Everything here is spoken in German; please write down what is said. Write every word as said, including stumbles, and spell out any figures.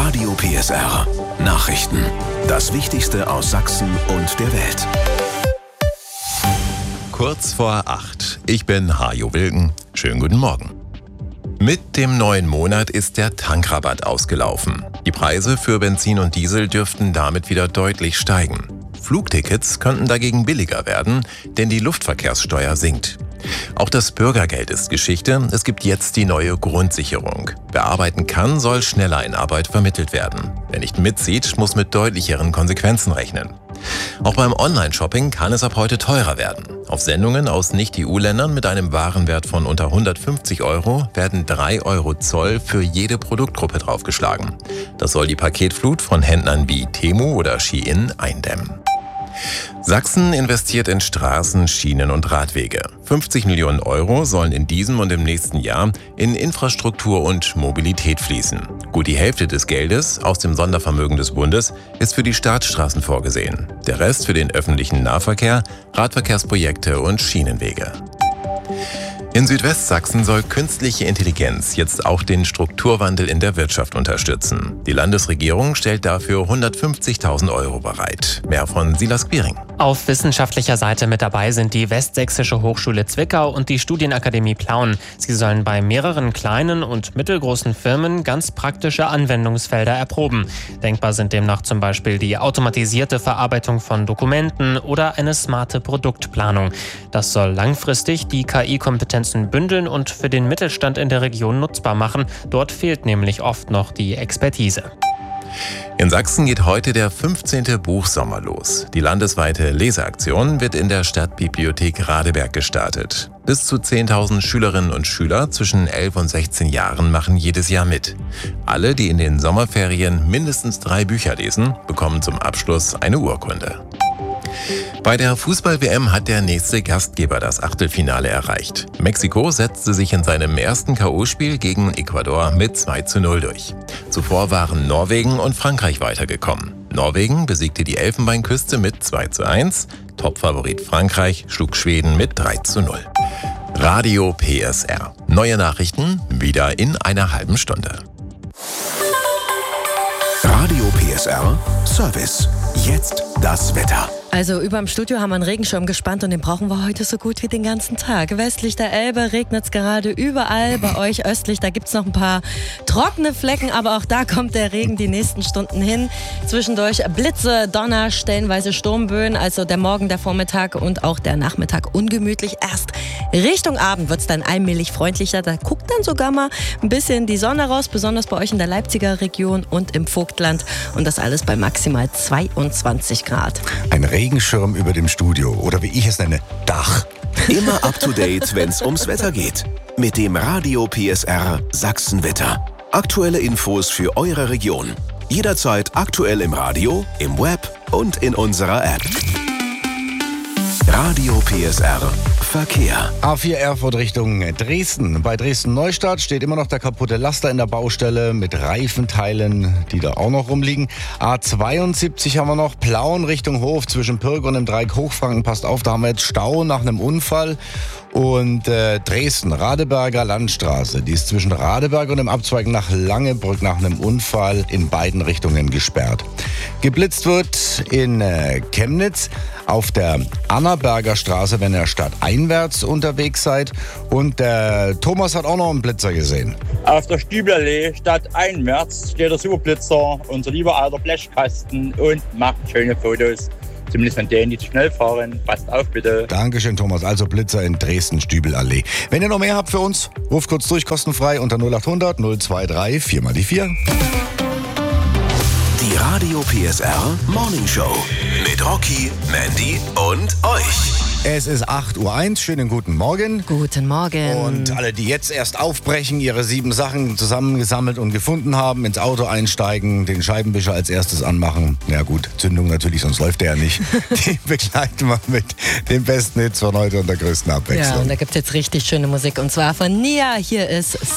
Radio P S R. Nachrichten. Das Wichtigste aus Sachsen und der Welt. Kurz vor acht. Ich bin Hajo Wilken. Schönen guten Morgen. Mit dem neuen Monat ist der Tankrabatt ausgelaufen. Die Preise für Benzin und Diesel dürften damit wieder deutlich steigen. Flugtickets könnten dagegen billiger werden, denn die Luftverkehrssteuer sinkt. Auch das Bürgergeld ist Geschichte. Es gibt jetzt die neue Grundsicherung. Wer arbeiten kann, soll schneller in Arbeit vermittelt werden. Wer nicht mitzieht, muss mit deutlicheren Konsequenzen rechnen. Auch beim Online-Shopping kann es ab heute teurer werden. Auf Sendungen aus Nicht-E U-Ländern mit einem Warenwert von unter hundertfünfzig Euro werden drei Euro Zoll für jede Produktgruppe draufgeschlagen. Das soll die Paketflut von Händlern wie Temu oder Shein eindämmen. Sachsen investiert in Straßen, Schienen und Radwege. fünfzig Millionen Euro sollen in diesem und im nächsten Jahr in Infrastruktur und Mobilität fließen. Gut die Hälfte des Geldes aus dem Sondervermögen des Bundes ist für die Staatsstraßen vorgesehen. Der Rest für den öffentlichen Nahverkehr, Radverkehrsprojekte und Schienenwege. In Südwestsachsen soll künstliche Intelligenz jetzt auch den Strukturwandel in der Wirtschaft unterstützen. Die Landesregierung stellt dafür hundertfünfzigtausend Euro bereit. Mehr von Silas Quiring. Auf wissenschaftlicher Seite mit dabei sind die Westsächsische Hochschule Zwickau und die Studienakademie Plauen. Sie sollen bei mehreren kleinen und mittelgroßen Firmen ganz praktische Anwendungsfelder erproben. Denkbar sind demnach zum Beispiel die automatisierte Verarbeitung von Dokumenten oder eine smarte Produktplanung. Das soll langfristig die K I-Kompetenzen bündeln und für den Mittelstand in der Region nutzbar machen. Dort fehlt nämlich oft noch die Expertise. In Sachsen geht heute der fünfzehnte Buchsommer los. Die landesweite Leseaktion wird in der Stadtbibliothek Radeberg gestartet. Bis zu zehntausend Schülerinnen und Schüler zwischen elf und sechzehn Jahren machen jedes Jahr mit. Alle, die in den Sommerferien mindestens drei Bücher lesen, bekommen zum Abschluss eine Urkunde. Bei der Fußball-W M hat der nächste Gastgeber das Achtelfinale erreicht. Mexiko setzte sich in seinem ersten K O-Spiel gegen Ecuador mit zwei zu null durch. Zuvor waren Norwegen und Frankreich weitergekommen. Norwegen besiegte die Elfenbeinküste mit zwei zu eins. Topfavorit Frankreich schlug Schweden mit drei zu null. Radio P S R. Neue Nachrichten wieder in einer halben Stunde. Radio P S R Service. Jetzt das Wetter. Also über dem Studio haben wir einen Regenschirm gespannt und den brauchen wir heute so gut wie den ganzen Tag. Westlich der Elbe regnet es gerade überall. Bei euch östlich, da gibt es noch ein paar trockene Flecken, aber auch da kommt der Regen die nächsten Stunden hin. Zwischendurch Blitze, Donner, stellenweise Sturmböen. Also der Morgen, der Vormittag und auch der Nachmittag ungemütlich. Erst Richtung Abend wird es dann allmählich freundlicher. Da guckt dann sogar mal ein bisschen die Sonne raus, besonders bei euch in der Leipziger Region und im Vogtland. Und das alles bei maximal zweiundzwanzig Grad. Ein Regenschirm über dem Studio oder wie ich es nenne, Dach. Immer up to date, wenn es ums Wetter geht. Mit dem Radio P S R Sachsenwetter. Aktuelle Infos für eure Region. Jederzeit aktuell im Radio, im Web und in unserer App. Radio P S R Verkehr. A vier Erfurt Richtung Dresden. Bei Dresden-Neustadt steht immer noch der kaputte Laster in der Baustelle mit Reifenteilen, die da auch noch rumliegen. A zweiundsiebzig haben wir noch, Plauen Richtung Hof zwischen Pirk und dem Dreieck Hochfranken. Passt auf, da haben wir jetzt Stau nach einem Unfall. Und äh, Dresden, Radeberger Landstraße, die ist zwischen Radeberg und dem Abzweig nach Langebrück nach einem Unfall in beiden Richtungen gesperrt. Geblitzt wird in äh, Chemnitz auf der Annaberger Straße, wenn ihr stadteinwärts unterwegs seid. Und der Thomas hat auch noch einen Blitzer gesehen. Auf der Stübelallee stadteinwärts steht der Superblitzer, unser lieber alter Blechkasten, und macht schöne Fotos. Zumindest von denen, die zu schnell fahren. Passt auf, bitte. Dankeschön, Thomas. Also Blitzer in Dresden-Stübelallee. Wenn ihr noch mehr habt für uns, ruft kurz durch, kostenfrei unter null acht hundert null zwei drei vier mal die vier. Die Radio P S R Morning Show mit Rocky, Mandy und euch. Es ist acht Uhr eins, schönen guten Morgen. Guten Morgen. Und alle, die jetzt erst aufbrechen, ihre sieben Sachen zusammengesammelt und gefunden haben, ins Auto einsteigen, den Scheibenwischer als erstes anmachen. Ja gut, Zündung natürlich, sonst läuft der ja nicht. Die begleiten wir mit den besten Hits von heute und der größten Abwechslung. Ja, und da gibt es jetzt richtig schöne Musik. Und zwar von Nia. Hier ist